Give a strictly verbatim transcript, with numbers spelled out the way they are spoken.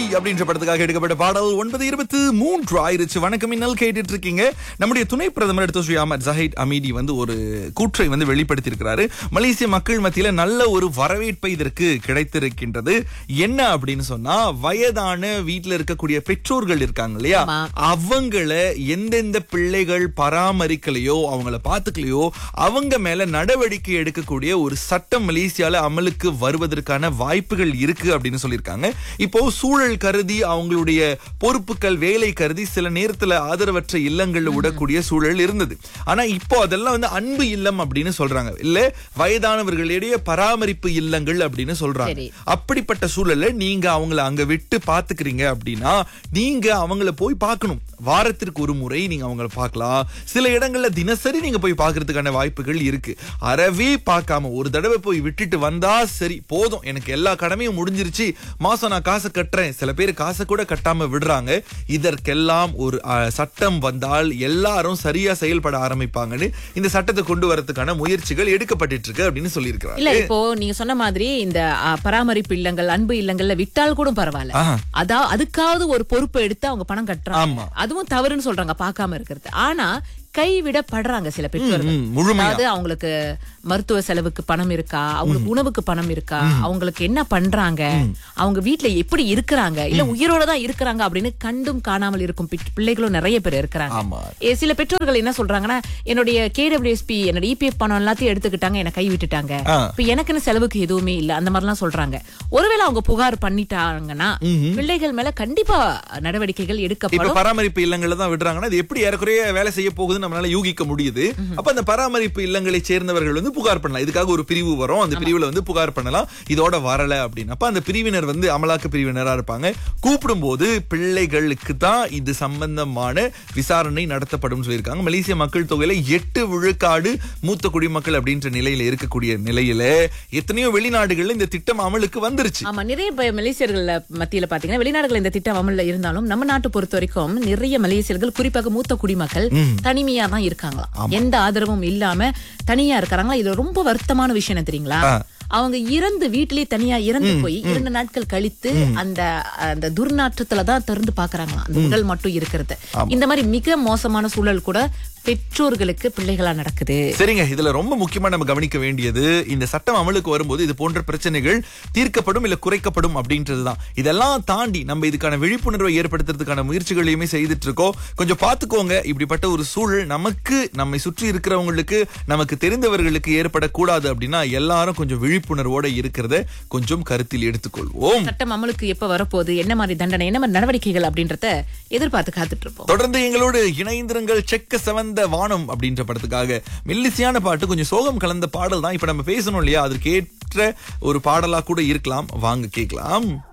அப்படின்ற படத்துக்காக எடுக்கப்பட்ட பாடல் ஒன்பது இருபத்தி மூன்று ஆயிருச்சு. வணக்கம் இன்னல் கேட்டுட்டு இருக்கீங்க. நம்முடைய துணை பிரதமர் எடுத்து ஸ்ரீ அஹமத் ஜஹீத் அமீடி வந்து ஒரு கூற்றை வந்து வெளிப்படுத்தி இருக்கிறாரு. மலேசிய மக்கள் மத்தியில நல்ல ஒரு வரவேற்பை இதற்கு கிடைத்திருக்கின்றது. என்ன அப்படின்னு சொன்னா, வயதான வீட்டுல இருக்கக்கூடிய பெற்றோர்கள் இருக்காங்க இல்லையா, அவங்கள எந்தெந்த பிள்ளைகள் பராமரிக்கலையோ அவங்கள பாத்துக்கலையோ அவங்க மேல நடவடிக்கை எடுக்கக்கூடிய ஒரு சட்டம் மலேசியால அமலுக்கு வருவதற்கான வாய்ப்புகள் இருக்கு அப்படின்னு சொல்லியிருக்காங்க. இப்போ சூழல் கருதி அவங்களுடைய பொறுப்புகள் வேலை கருதி சில நேரத்துல ஆதரவற்ற இல்லங்கள்ல விடக்கூடிய சூழல் இருந்தது. ஆனா இப்போ அதெல்லாம் வந்து அன்பு இல்லம் அப்படின்னு சொல்றாங்க, இல்ல வயதானவர்களுடைய பராமரிப்பு இல்லங்கள் அப்படின்னு சொல்றாங்க. அப்படிப்பட்ட சூழல்ல நீங்க அவங்கள அங்க விட்டு பாத்துக்கிறீங்க அப்படின்னா நீங்க அவங்கள போய் பார்க்கணும். வாரத்திற்கு ஒரு முறை நீங்க அவங்கள பார்க்கலாம். சில இடங்கள்ல தினசரி நீங்க போய் பார்க்கறதுக்கான வாய்ப்புகள் இருக்கு. அறவே பார்க்காம ஒரு தடவை போய் விட்டுட்டு வந்தா சரி போதும், எனக்கு எல்லா கடமையும் முடிஞ்சிருச்சு, மாசம் நான் காசு கட்டுறேன். சில பேர் காசை கூட கட்டாம விடுறாங்க. இதற்கெல்லாம் ஒரு சட்டம் வந்தால் எல்லாரும் சரியா செயல்பட ஆரம்பிப்பாங்கன்னு இந்த சட்டத்தை கொண்டு வரதுக்கான முயற்சிகள் எடுக்கப்பட்டு இருக்கு அப்படின்னு சொல்லியிருக்கிறாங்க. இல்ல இப்போ நீங்க சொன்ன மாதிரி இந்த பராமரிப்பு இல்லங்கள் அன்பு இல்லங்கள்ல விட்டால் கூட பரவாயில்ல, அதா அதுக்காவது ஒரு பொறுப்பை எடுத்து அவங்க பணம் கட்டுறாங்க. அதுவும் தவறுன்னு சொல்றாங்க பார்க்காம இருக்கிறது. ஆனா கைவிடப்படுறாங்க சில பெற்றோர்கள். அதாவது அவங்களுக்கு மருத்துவ செலவுக்கு பணம் இருக்கா, அவங்களுக்கு உணவுக்கு பணம் இருக்கா, அவங்களுக்கு என்ன பண்றாங்க, அவங்க வீட்டுல எப்படி இருக்கிறாங்க, இல்ல உயிரோட தான் இருக்கிறாங்க அப்படின்னு கண்டும் காணாமல் இருக்கும் பிள்ளைகளும் நிறைய பேர் இருக்கிறாங்க. சில பெற்றோர்கள் என்ன சொல்றாங்கன்னா, என்னுடைய கேடபிள்யூஎஸ்பி என்னோட இபிஎஃப் பணம் எல்லாத்தையும் எடுத்துக்கிட்டாங்க, என்ன கை விட்டுட்டாங்க, இப்ப எனக்குன்னு செலவுக்கு எதுவுமே இல்ல, அந்த மாதிரி எல்லாம் சொல்றாங்க. ஒருவேளை அவங்க புகார் பண்ணிட்டாங்கன்னா பிள்ளைகள் மேல கண்டிப்பா நடவடிக்கைகள் எடுக்கப்படும். பராமரிப்பு இல்லங்கள்ல தான் விடுறாங்கன்னா அது எப்படி ஏறக்குறைய வேலை செய்ய போகுது நம்மளால யூகிக்க முடியுது. அப்ப அந்த பராமரிப்பு இல்லங்களை சேர்ந்தவர்கள் வந்து புகார் பண்ணலாம். இதுக்காக ஒரு பிரிவு வரும், அந்த பிரிவுல வந்து புகார் பண்ணலாம். இதோட வரல அப்படின்னு அப்ப அந்த பிரிவினர் வந்து அமலாக்க பிரிவினரா இருப்பாங்க. கூப்பிடும் போது பிள்ளைகளுக்கு தான் இது சம்பந்தமான விசாரணை நடத்தப்படும் சொல்லியிருக்காங்க. மலேசிய மக்கள் தொகையில எட்டு விழுக்காடு மூத்த குடிமக்கள் அப்படின்ற நிலையில இருக்கக்கூடிய நிலையில எத்தனையோ வெளிநாடுகள்ல இந்த திட்டம் அமலுக்கு வந்துருச்சு. ஆமா, நிறைய மலேசியர்கள் மத்தியில பாத்தீங்கன்னா வெளிநாடுகள் இந்த திட்டம் அமல்ல இருந்தாலும் நம்ம நாட்டு பொறுத்த வரைக்கும் நிறைய மலேசியர்கள் குறிப்பாக மூத்த குடிமக்கள் தனிமையா தான் இருக்காங்களாம். எந்த ஆதரவும் இல்லாம தனியா இருக்காங்களா. இது ரொம்ப வருத்தமான விஷயம் தெரியுங்களா. அவங்க இறந்து வீட்டிலேயே தனியா இறந்து போய் இரண்டு நாட்கள் கழித்து அந்த அந்த துர்நாற்றத்துலதான் திறந்து பாக்குறாங்களாம். அந்த உடல் மட்டும் இருக்கிறது. இந்த மாதிரி மிக மோசமான சூழல் கூட பெற்றோர்களுக்கு பிள்ளைகளா நடக்குது. சரிங்க, இதுல ரொம்ப முக்கியமா நம்ம கவனிக்க வேண்டியது, இந்த சட்டம் அமலுக்கு வரும்போது இது போன்ற பிரச்சனைகள் தீர்க்கப்படும் இல்ல குறைக்கப்படும் அப்படின்றதுதான். இதெல்லாம் தாண்டி நம்ம இதுக்கான விழிப்புணர்வை ஏற்படுத்துறதுக்கான முயற்சிகளையுமே செய்துட்டு இருக்கோம். கொஞ்சம் பாத்துக்கோங்க, இப்படிப்பட்ட ஒரு சூழல் நமக்கு நம்மை சுற்றி இருக்கிறவங்களுக்கு நமக்கு தெரிந்தவர்களுக்கு ஏற்படக்கூடாது அப்படின்னா எல்லாரும் கொஞ்சம் விழிப்புணர்வோட இருக்கிறத கொஞ்சம் கருத்தில் எடுத்துக்கொள்வோம். சட்டம் அமலுக்கு எப்ப வரப்போகுது, என்ன மாதிரி தண்டனை, என்ன மாதிரி நடவடிக்கைகள் அப்படின்றத எதிர்பார்த்து காத்துட்டு இருப்போம். தொடர்ந்து எங்களோடு இணைந்திருங்கள். செக்க செவந்த வானம் அப்படின்ற படத்துக்காக மெல்லிசையான பாட்டு, கொஞ்சம் சோகம் கலந்த பாடல் தான் இப்ப நம்ம பேசணும் இல்லையா, அதற்கு ஏற்ற ஒரு பாடலா கூட இருக்கலாம். வாங்க கேட்கலாம்.